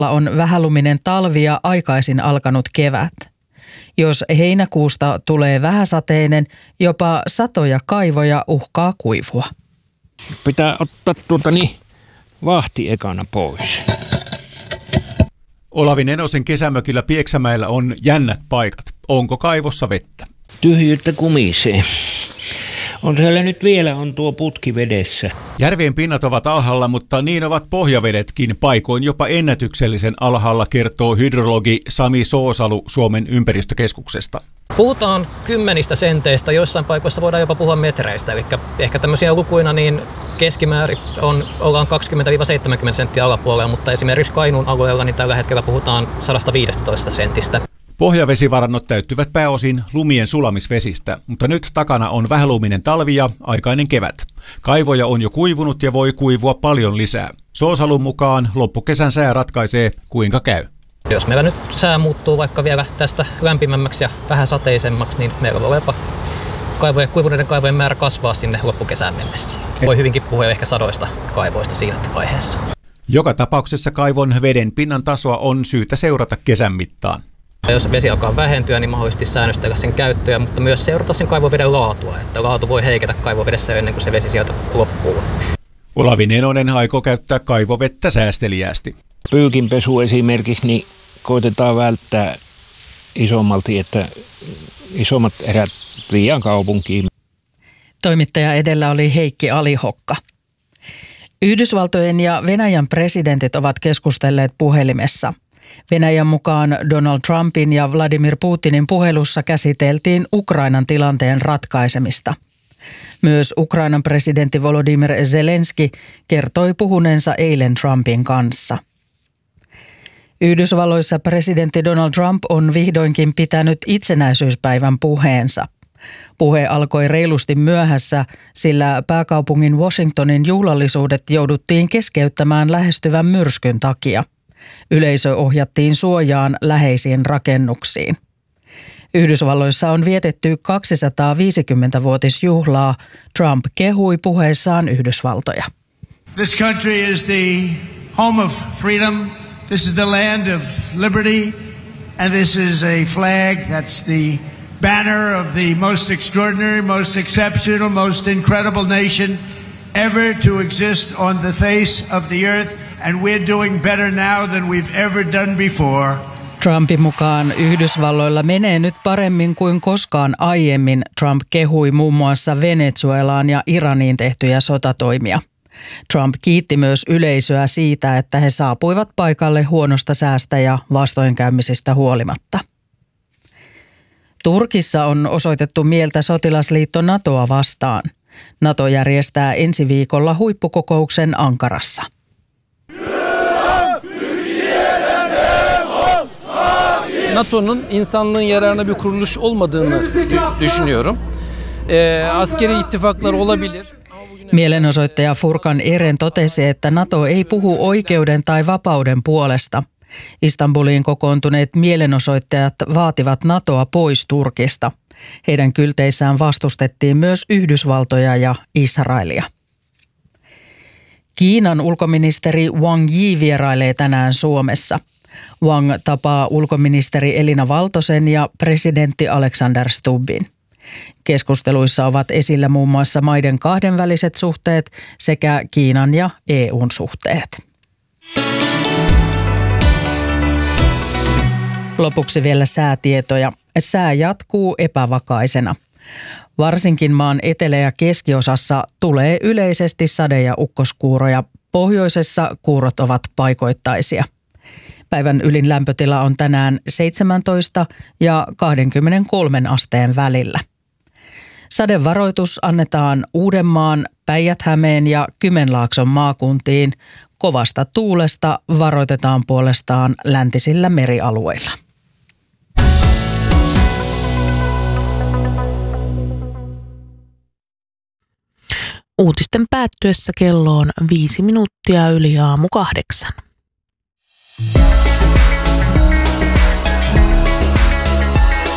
on vähäluminen talvi ja aikaisin alkanut kevät. Jos heinäkuusta tulee vähäsateinen, jopa satoja kaivoja uhkaa kuivua. Pitää ottaa vahti ekana pois. Olavi Nenosen kesämökillä Pieksämäellä on jännät paikat. Onko kaivossa vettä? Tyhjyyttä kumisee. On siellä nyt vielä tuo putki vedessä. Järvien pinnat ovat alhaalla, mutta niin ovat pohjavedetkin. Paikoin jopa ennätyksellisen alhaalla, kertoo hydrologi Sami Soosalu Suomen ympäristökeskuksesta. Puhutaan 10 senteistä, joissain paikoissa voidaan jopa puhua metreistä. Eli ehkä tämmöisiä lukuina niin keskimäärin ollaan 20-70 senttiä alapuolella, mutta esimerkiksi Kainuun alueella niin tällä hetkellä puhutaan 115 sentistä. Pohjavesivarannot täyttyvät pääosin lumien sulamisvesistä, mutta nyt takana on vähäluminen talvi ja aikainen kevät. Kaivoja on jo kuivunut ja voi kuivua paljon lisää. Soosalun mukaan loppukesän sää ratkaisee, kuinka käy. Jos meillä nyt sää muuttuu vaikka vielä tästä lämpimämmäksi ja vähän sateisemmaksi, niin meillä voi jopa kuivuneiden kaivojen määrä kasvaa sinne loppukesään mennessä. Voi hyvinkin puhua ehkä sadoista kaivoista siinä vaiheessa. Joka tapauksessa kaivon veden pinnan tasoa on syytä seurata kesän mittaan. Jos vesi alkaa vähentyä, niin mahdollisesti säännöstellä sen käyttöä, mutta myös seurata sen kaivoveden laatua. Että laatu voi heiketä kaivovedessä ennen kuin se vesi sieltä loppuu. Olavi Nenonen aikoo käyttää kaivovettä säästeliäästi. Pyykinpesu esimerkiksi, niin koitetaan välttää isommalti, että isommat erät viian kaupunkiin. Toimittaja edellä oli Heikki Alihokka. Yhdysvaltojen ja Venäjän presidentit ovat keskustelleet puhelimessa. Venäjän mukaan Donald Trumpin ja Vladimir Putinin puhelussa käsiteltiin Ukrainan tilanteen ratkaisemista. Myös Ukrainan presidentti Volodymyr Zelenski kertoi puhuneensa eilen Trumpin kanssa. Yhdysvalloissa presidentti Donald Trump on vihdoinkin pitänyt itsenäisyyspäivän puheensa. Puhe alkoi reilusti myöhässä, sillä pääkaupungin Washingtonin juhlallisuudet jouduttiin keskeyttämään lähestyvän myrskyn takia. Yleisö ohjattiin suojaan läheisiin rakennuksiin. Yhdysvalloissa on vietetty 250-vuotisjuhlaa. Trump kehui puheessaan Yhdysvaltoja. This country is the home of freedom. This is the land of liberty. And this is a flag that's the banner of the most extraordinary, most exceptional, most incredible nation ever to exist on the face of the earth. And we're doing better now than we've ever done before. Trumpin mukaan Yhdysvalloilla menee nyt paremmin kuin koskaan aiemmin. Trump kehui muun muassa Venezuelaan ja Iraniin tehtyjä sotatoimia. Trump kiitti myös yleisöä siitä, että he saapuivat paikalle huonosta säästä ja vastoinkäymisistä huolimatta. Turkissa on osoitettu mieltä sotilasliitto NATOa vastaan. NATO järjestää ensi viikolla huippukokouksen Ankarassa. NATO'nun insanlığın yararına bir kuruluş olmadığını düşünüyorum. Askeri ittifaklar olabilir. Mielenosoittaja Furkan Eren totesi, että NATO ei puhu oikeuden tai vapauden puolesta. Istanbuliin kokoontuneet mielenosoittajat vaativat NATOa pois Turkista. Heidän kylteissään vastustettiin myös Yhdysvaltoja ja Israelia. Kiinan ulkoministeri Wang Yi vierailee tänään Suomessa. Wang tapaa ulkoministeri Elina Valtosen ja presidentti Alexander Stubbin. Keskusteluissa ovat esillä muun muassa maiden kahdenväliset suhteet sekä Kiinan ja EUn suhteet. Lopuksi vielä säätietoja. Sää jatkuu epävakaisena. Varsinkin maan etelä- ja keskiosassa tulee yleisesti sade- ja ukkoskuuroja. Pohjoisessa kuurot ovat paikoittaisia. Päivän ylin lämpötila on tänään 17 ja 23 asteen välillä. Sadevaroitus annetaan Uudenmaan, Päijät-Hämeen ja Kymenlaakson maakuntiin. Kovasta tuulesta varoitetaan puolestaan läntisillä merialueilla. Uutisten päättyessä kello on 5 minuuttia yli aamu 8.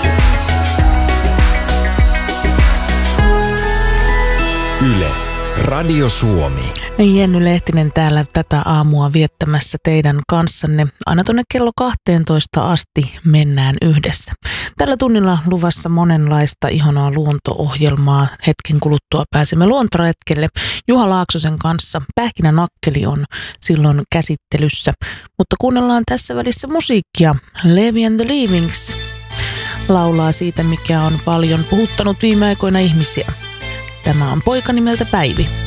Yle, Radio Suomi. Jenny Lehtinen täällä tätä aamua viettämässä teidän kanssanne. Aina tuonne kello 12 asti mennään yhdessä. Tällä tunnilla luvassa monenlaista ihanaa luonto-ohjelmaa. Hetken kuluttua pääsemme luontoretkelle Juha Laaksosen kanssa. Pähkinänakkeli on silloin käsittelyssä. Mutta kuunnellaan tässä välissä musiikkia. Levi and the Leavings laulaa siitä, mikä on paljon puhuttanut viime aikoina ihmisiä. Tämä on poika nimeltä Päivi.